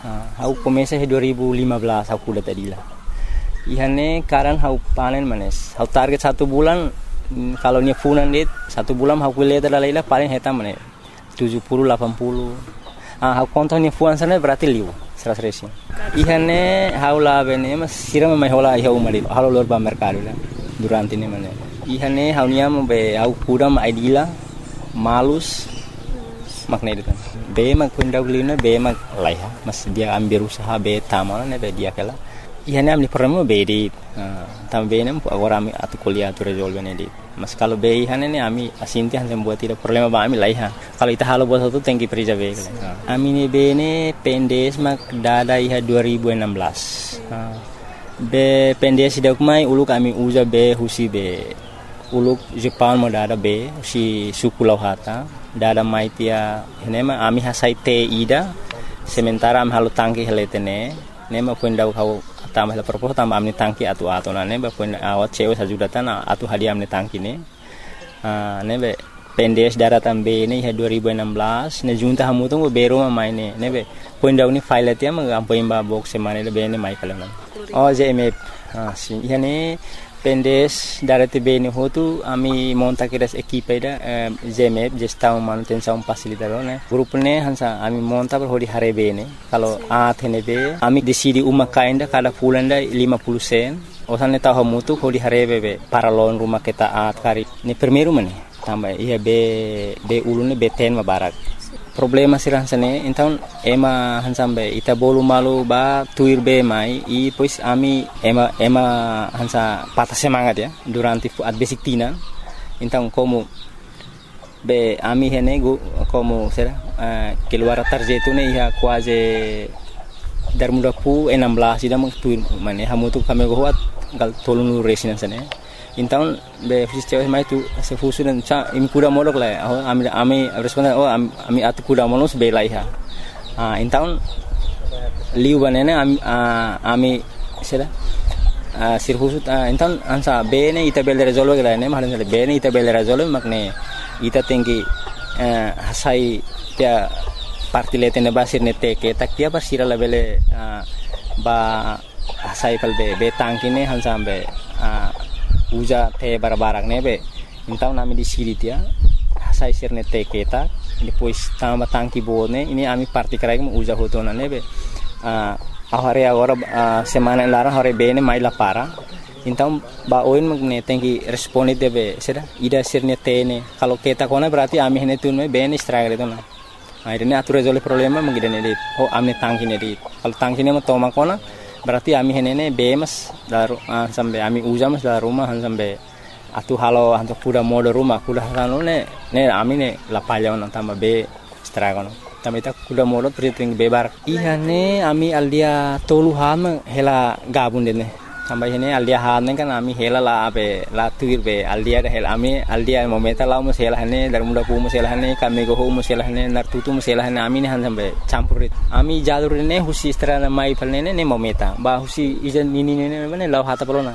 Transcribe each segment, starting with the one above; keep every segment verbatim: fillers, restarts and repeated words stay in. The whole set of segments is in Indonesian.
Uh, aku começa di dua ribu lima belas aku kuda tadi lah. Ihane karan aku panen manes. Aku target satu bulan kalau nya funan dit satu bulan aku lihat ada laila paling heta manes tujuh puluh delapan puluh. Ah aku kontak nya funan sana berarti liu seratus resin. Ihane haula bene mas siram mai hola iha umari halo lor ba mercado lah. Durante ini manes. Ihane haunia be aku kuda ma idila malus makna itu kan. Be mag pindah ulina be mag laiha mas dia ambil usaha be tamana ne be dia kala. Ihane amni problema be di tam be nem agora ami atu kuliah tu resolve ne di. Mas kalau be ihane ne ami asinti han buat tidak problema ba ami laiha. Kalau ita halo buat satu tengki perija be kala. Ami ne be ne pendes mag dada iha dua ribu enam belas. Be pendes dak mai uluk ami uza be husi be uluk Jepang mo dada be si suku lauhata dada mai tia nema ami hasai te ida sementara am halu tangki heletene nema puendau kau tambah la propos tambah amni tangki atu atu na neba puen awat cewe sajudatan atu hadiah amni tangki ne ah nebe pendes dara tambe ne dua ribu enam belas ne junta hamu tu bero ma mai ne nebe puendau ni file tia ma ampo imba box semane le bene mai kalam oh jeme ah si yani pendes darati bene hotu ami monta kiras equipe da zemep gestão manutenção facilitador né grupo ne hansa ami monta per hodi hare bene kalau a thene be ami decidi uma kainda kada fulanda lima puluh sen osane tahu mutu hodi hare be para lon rumah kita at kari ne primeiro mane tambah iya be be ulune be ten mabarak problema sirang sene então ema hansambe ita bolu malu ba tuir be mai i pois ami ema ema hansa patah semangat ya durante at basic tina então como be ami hene go como será uh, keluar tarjetu ne ia quase dar muda pu enam belas ida mang tuir mane hamu tu kami go hat gal tolunu resinan sene então be fiz mai tu se fusunan cha im kuda modok la ami ami responda oh ami atu kuda monos be laiha ah então liu banana ami ami sera ah sirfusut então ansa be ne ita bel resolve la ne mahalan be ne ita bel resolve makne ita tinggi hasai dia parti letene basir ne teke tak dia basira la bele ba hasai kal be be tangkine hansa be uja te barbarak nebe então nami di siri dia sai sirne te keta depois tamba tangki bone ini ami parti krai mo uja hotona nebe ah ahare agora semana lara hore bene mai la para então ba oin magne tengki responde debe sera ida sirne te ne kalau keta kona berarti ami hene tun me bene struggle itu na akhirnya atur resolve problema mengidane dit oh ami tangki ne dit kalau tangki ne mo toma kona berarti ami henene bemas daru uh, sampai ami ujamas dari rumah sampai atu halo untuk kuda mode rumah kuda halo ne ne ami ne la palya on tambah be stragono tambah ita kuda mode priting bebar iya ne ami aldia tolu ham hela gabun dene tambah hene aldia han kan ami hela la be la tuir be aldia hela ami aldia momenta la mus hela hene dar muda pu mus hela hene kami go hu mus hela hene nar tutu mus hela hene ami ne han sampai campurit ami jalur ne husi strana mai palne ne momenta ba husi ijan nini ne ne law hata polona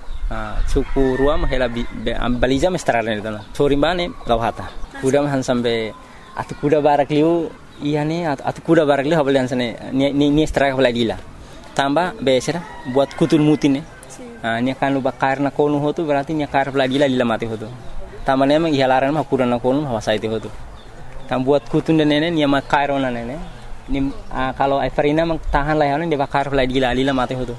ah suku ruam hela baliza mestrana ne tana sori bane law hata kuda han sampai atu kuda barak liu iya ne atu kuda barak liu habalian sane ni ni straka lagila tambah besera buat kutul mutin ne ah nya kan luba karna konu hotu berarti nya kar lagi la lila mati hotu tambah ne mang ihalaran mah kurana konu hawasa itu hotu tam buat kutun de nene nya makairo na nene ni kalau Everina mang tahan lah ne de bakar lagi la lila mati hotu.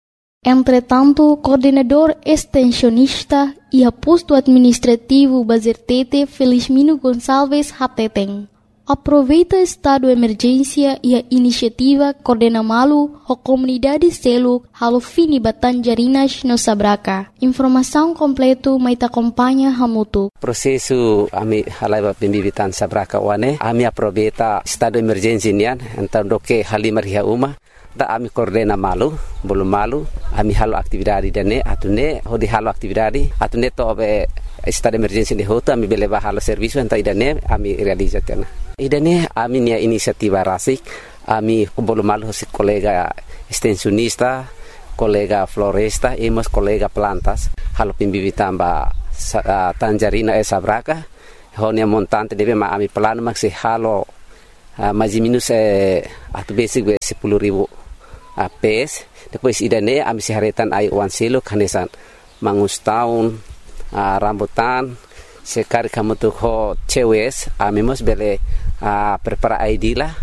Entretanto, coordenador extensionista e posto administrativo Bazertete Felizmino Gonçalves Hateteng aproveita estado de emergência e a iniciativa Coordena Malu a comunidade Seluk halo fini Batanjarinas no Sabraca. Informação completa mai te acompanha Hamutu. Processo ami halaiba pembibitan Sabraca wane ami aproveita estado de emergência nian então doke halimar ria uma da ami Coordena Malu belum malu ami halo aktividade dane atune hodi halo aktividade atune to be estado de emergência de hota ami beleba halo serviço então idane ami realizatena. Idane ami nia inisiativa rasik ami belum malu si kolega extensionista kolega floresta e mas kolega plantas halo pembibitan ba uh, Tanjarina e Sabraca honia montante debe ma ami plano maksi halo uh, mais ou menos eh, atu basic be sepuluh ribu uh, pes. Depois idane ami siharetan ai wan selo kanesan mangus tahun uh, rambutan sekali kamu tuh ho cewes ami mos bele uh, prepara I D lah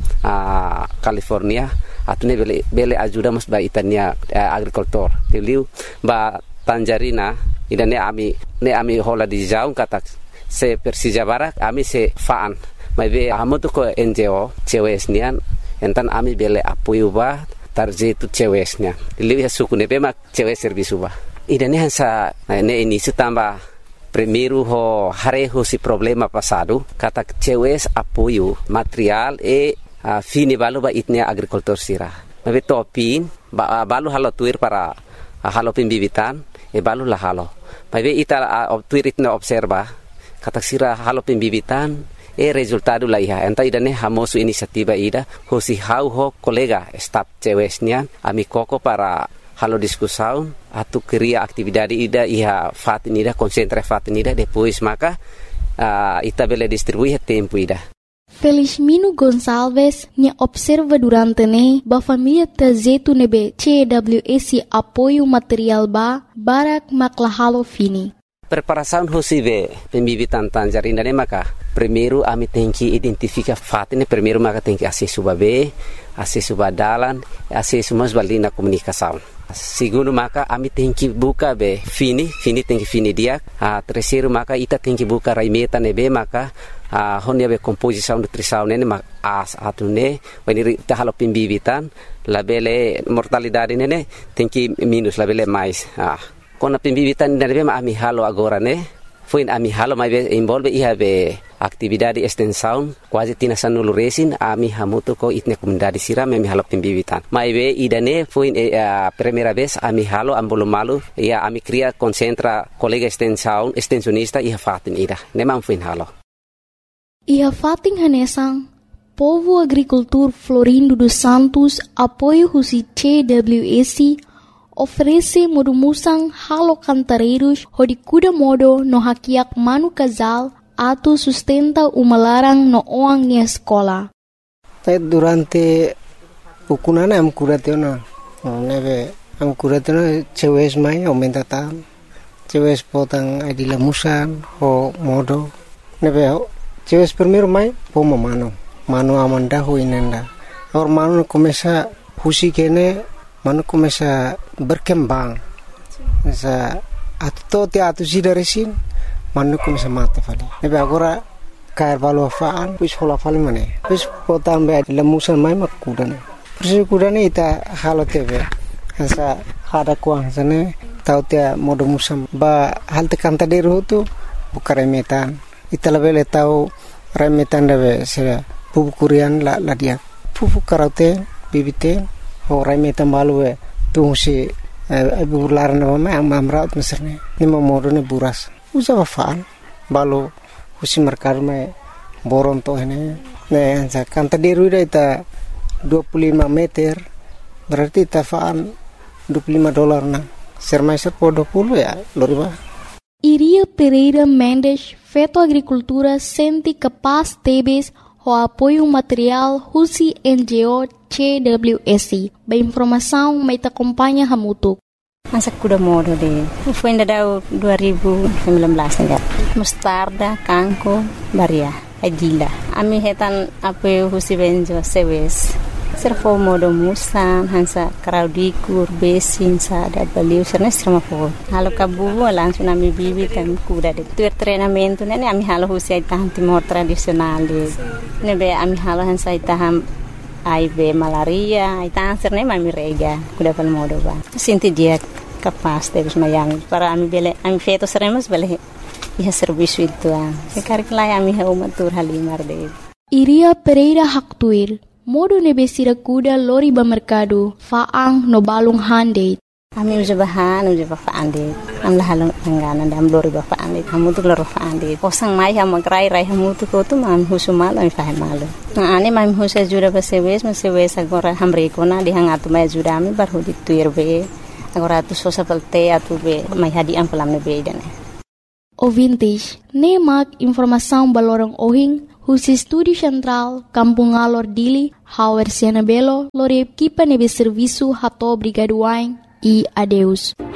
uh, California atune bele bele ajuda mos ba itania uh, agricultor tiliu ba Tanjarina idane ami ne ami hola di jaung kata se Persija Barat ami se faan mai be amo tu ko N G O cewes nian entan ami bele apoio ba tarje tu cewes nian liu suku ne be mak cewes servisu ba idane hansa ne ini setamba primeiro ho hare ho si problema passado kata cewes apoio material e uh, fini balu ba itnia agricultor sira mai be topin ba balu halo tuir para uh, halo pembibitan e balu la halo mai be ita uh, tuir itna observa kata sira halo pembibitan e resultado la iha enta idane hamosu inisiativa ida ho si hau ho kolega staff cewesnya ami koko para halo diskusão atu queria atividade ida iha fatin ida concentra fatin ida depois maka uh, ita bele distribuir tempo ida. Felizmino Gonçalves nya observa durante ne ba família tazetu nebe C W S apoio material ba barak maklahalo fini. Preparação hosive pembibitan Tanjarina ne maka primeiro ami tem que identificar fatin primeiro maka tem que acesso babe acesso badalan acesso mas balina comunicação. Segundo maka ami tem que buka be fini fini tem que fini dia a uh, terceiro maka ita tem que buka raimeta nebe maka a uh, honia be composição nutrição nene mak as atune wani ta halo pembibitan labele mortalidade nene tem que minus labele mais ah uh. Kona pembibitan nebe ma ami halo agora ne foi ami halo mai be envolve iha be atividade extensão quase tina sanulu resin ami hamuto ko itne comunidade sira me halo pembibitan mai be idane foi a uh, primeira vez ami halo ambolo malu ia ami cria concentra colega extensão extensionista iha fatin ida ne man foi halo iha fatin hanesang povo agricultor Florindo dos Santos apoio husi C W S oferece modo musang halo cantareiros hodi kuda modo no hakiak manu casal atu sustenta uma larang no oang nia escola. Durante ukunana am kuratena neve am kuratena cewes mai aumenta tam cewes potang adila musan ho modo neve cewes primeiro mai poma mano mano amanda ho inenda or mano começa husi kene mano começa berkembang sa atto te atu sidaresin mano começa mata fali nebe agora cair valo faan pus hola fali mane pus potam be lemusan mai makudane persi kudane ita halo tebe sa hada kuang sane tau te modo musam ba hal te kanta deru tu bukare metan ita lebele tau remetan debe se pupu kurian la la dia pupu karaute bibite ho remetan balue tu si abu larna mama amamraut meserne ni modo ne buras usa faan balo husi merkar me boron to hene ne sa kanta deru ita dua puluh lima meter berarti tafaan dua puluh lima dolar na sermaiser po dua puluh ya loriba. Iria Pereira Mendes feto agricultura sente capaz tebes o apoio material husi N G O C W S. Ba informação mai ta acompanha hamutuk. Masa kuda modo de foi ainda dua ribu sembilan belas ya. Mustarda, kangko, baria, agila. Ami hetan apoio husi benjo sewes. Servo modo musan hansa kraudikur besin sa da baliu sernes sama fo. Halo kabu langsung ami bibi kan kuda de. Tu treinamento nene ami halo husi itahan timor tradisional de. Nebe ami halo hansa itahan A I V malaria, itahan serne mami rega kuda pal modo ba. Sinti dia capaz de mayang para ami bele ami feto seremos bele iha serviço itu ah. Sekarang lai ami ha umatur halimar de. Iria Pereira Haktuir modo nebesira kuda lori ba mercado faang no balung hande. Ami uja bahan uja ba faande. Am la halong angganan dam lori ba faande. Hamu tu loro faande. Kosang mai ha magrai rai hamu tu ko tu mam husumal ami fahe malu. Na ani mam husa jura ba sewes ma sewes agora hamre ko na di hangatu mai jura ami bar hudi tuir be. Agora tu sosa pelte atu be mai hadi am pelam ne be dane. Ouvintes, nem mag informação balorang ohing Husi Studi Central, Kampung Alor Dili, Hauer Sianabelo, Lore Kipa Nebe Servisu Hato Brigaduain, e adeus.